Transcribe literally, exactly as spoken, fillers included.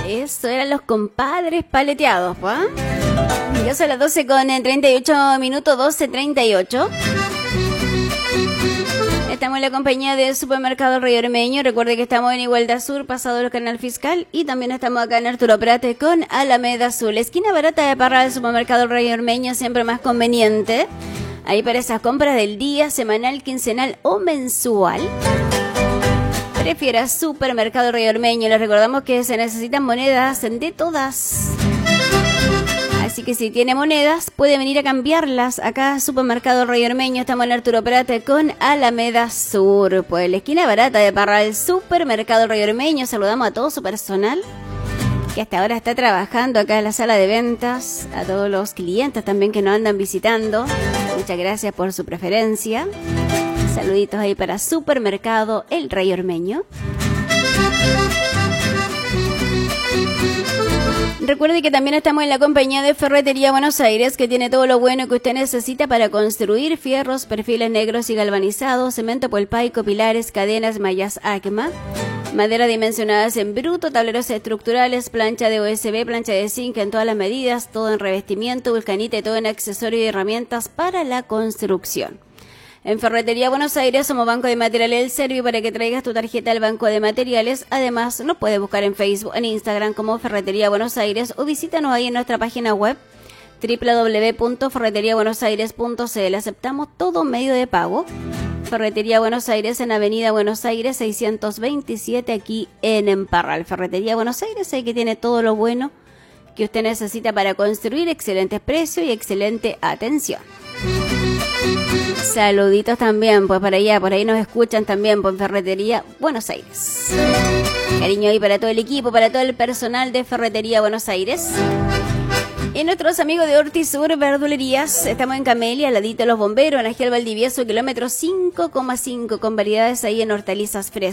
Eso eran los compadres paleteados, ¿pues? Ya son las doce con treinta y ocho minutos, doce treinta y ocho. Estamos en la compañía de Supermercado Rey Ormeño. Recuerde que estamos en Igualdad Sur, pasado el Canal Fiscal. Y también estamos acá en Arturo Prat con Alameda Azul. Esquina barata de Parral del Supermercado Rey Ormeño, siempre más conveniente. Ahí para esas compras del día, semanal, quincenal o mensual. Prefiera Supermercado Rey Ormeño. Les recordamos que se necesitan monedas de todas. Así que si tiene monedas, puede venir a cambiarlas acá a Supermercado Rey Ormeño. Estamos en Arturo Prat con Alameda Sur, pues la esquina barata de Parral, Supermercado Rey Ormeño. Saludamos a todo su personal que hasta ahora está trabajando acá en la sala de ventas, a todos los clientes también que nos andan visitando. Muchas gracias por su preferencia. Saluditos ahí para Supermercado El Rey Ormeño. Recuerde que también estamos en la compañía de Ferretería Buenos Aires, que tiene todo lo bueno que usted necesita para construir: fierros, perfiles negros y galvanizados, cemento polpaico, pilares, cadenas, mallas Acma, madera dimensionadas en bruto, tableros estructurales, plancha de U S B, plancha de zinc en todas las medidas, todo en revestimiento, vulcanita y todo en accesorios y herramientas para la construcción. En Ferretería Buenos Aires somos Banco de Materiales El Servio para que traigas tu tarjeta al Banco de Materiales. Además, nos puedes buscar en Facebook, en Instagram como Ferretería Buenos Aires o visítanos ahí en nuestra página web doble u doble u doble u punto ferretería buenos aires punto c l. Aceptamos todo medio de pago. Ferretería Buenos Aires en Avenida Buenos Aires seiscientos veintisiete aquí en Parral. Ferretería Buenos Aires, ahí que tiene todo lo bueno que usted necesita para construir, excelentes precios y excelente atención. Saluditos también, pues para allá, por ahí nos escuchan también por Ferretería Buenos Aires. Cariño ahí para todo el equipo, para todo el personal de Ferretería Buenos Aires. Y nuestros amigos de Hortisur Verdulerías, estamos en Camelia, al ladito de los bomberos, en Agiel Valdivieso, kilómetro cinco coma cinco, con variedades ahí en hortalizas frescas.